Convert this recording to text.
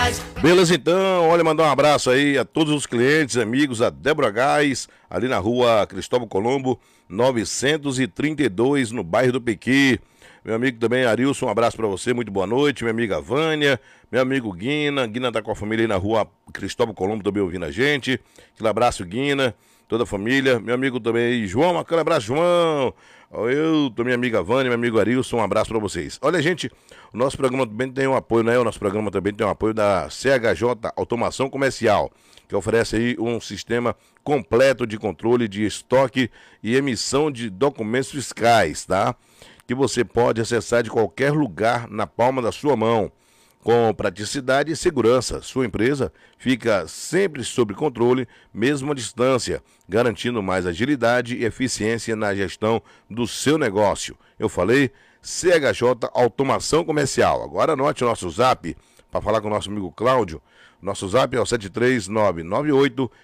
Beleza, então, olha, mandar um abraço aí a todos os clientes, amigos, a Débora Gás, ali na rua Cristóvão Colombo, 932, no bairro do Pequi. Meu amigo também, Arilson, um abraço pra você, muito boa noite. Minha amiga Vânia, meu amigo Guina tá com a família aí na rua Cristóvão Colombo, também ouvindo a gente. Aquele abraço, Guina, toda a família. Meu amigo também, João, aquele abraço, João. Eu, minha amiga Vânia, meu amigo Arilson, um abraço pra vocês. Olha, gente, o nosso programa também tem um apoio, né? O nosso programa também tem um apoio da CHJ Automação Comercial, que oferece aí um sistema completo de controle de estoque e emissão de documentos fiscais, tá? Que você pode acessar de qualquer lugar na palma da sua mão. Com praticidade e segurança, sua empresa fica sempre sob controle, mesmo à distância, garantindo mais agilidade e eficiência na gestão do seu negócio. Eu falei CHJ Automação Comercial. Agora anote o nosso zap para falar com o nosso amigo Cláudio. Nosso zap é o